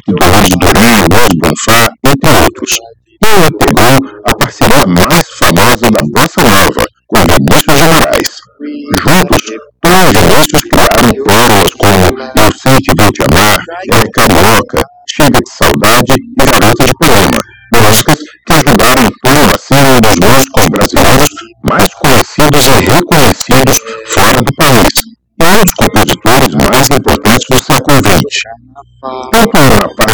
Dores do Rio, Voz Bonfá, entre outros. Ele pegou a parceria mais famosa da Bossa Nova, com Vinícius de Moraes. Juntos, Tom e Vinícius criaram fórmulas como Eu Sei Que Vou Te Amar, É Carioca, Chega de Saudade e Garota de Poema, músicas que ajudaram Tom a ser um dos músicos brasileiros mais conhecidos e reconhecidos fora do país, e um dos compositores mais importantes do século XX. Tanto na parte